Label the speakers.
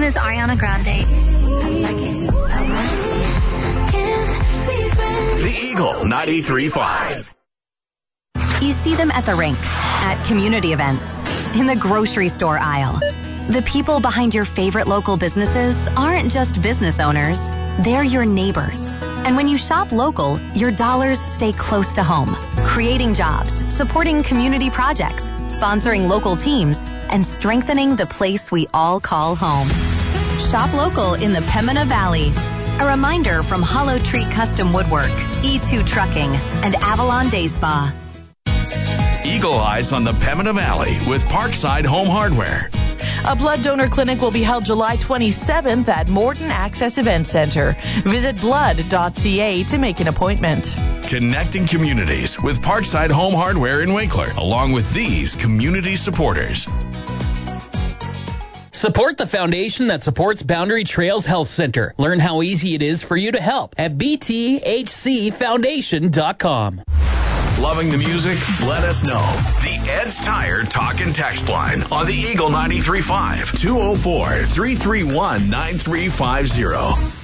Speaker 1: is Ariana Grande.
Speaker 2: The Eagle 93.5.
Speaker 3: You see them at the rink, at community events, in the grocery store aisle. The people behind your favorite local businesses aren't just business owners, they're your neighbors. And when you shop local, your dollars stay close to home, creating jobs, supporting community projects, sponsoring local teams, and strengthening the place we all call home. Shop local in the Pembina Valley. A reminder from Hollow Tree Custom Woodwork, E2 Trucking, and Avalon Day Spa.
Speaker 2: Eagle Eyes on the Pembina Valley with Parkside Home Hardware.
Speaker 4: A blood donor clinic will be held July 27th at Morton Access Event Center. Visit blood.ca to make an appointment.
Speaker 2: Connecting communities with Parkside Home Hardware in Winkler, along with these community supporters.
Speaker 5: Support the foundation that supports Boundary Trails Health Center. Learn how easy it is for you to help at bthcfoundation.com.
Speaker 2: Loving the music? Let us know. The Ed's Tire Talk and Text line on the Eagle 93.5, 204-331-9350.